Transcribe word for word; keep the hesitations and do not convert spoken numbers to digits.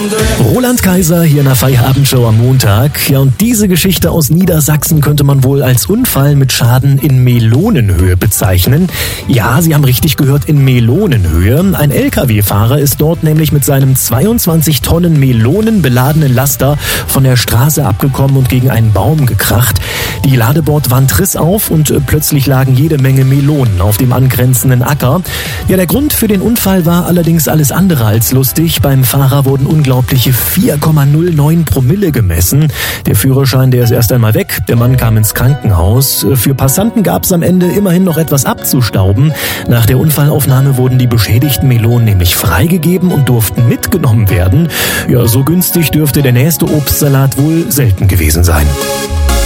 Roland Kaiser hier in der Feierabendshow am Montag. Ja, und diese Geschichte aus Niedersachsen könnte man wohl als Unfall mit Schaden in Melonenhöhe bezeichnen. Ja, Sie haben richtig gehört, in Melonenhöhe. Ein L K W-Fahrer ist dort nämlich mit seinem zweiundzwanzig Tonnen Melonen beladenen Laster von der Straße abgekommen und gegen einen Baum gekracht. Die Ladebordwand riss auf und plötzlich lagen jede Menge Melonen auf dem angrenzenden Acker. Ja, der Grund für den Unfall war allerdings alles andere als lustig. Beim Fahrer wurden unglaubliche vier Komma null neun Promille gemessen. Der Führerschein, der ist erst einmal weg. Der Mann kam ins Krankenhaus. Für Passanten gab es am Ende immerhin noch etwas abzustauben. Nach der Unfallaufnahme wurden die beschädigten Melonen nämlich freigegeben und durften mitgenommen werden. Ja, so günstig dürfte der nächste Obstsalat wohl selten gewesen sein.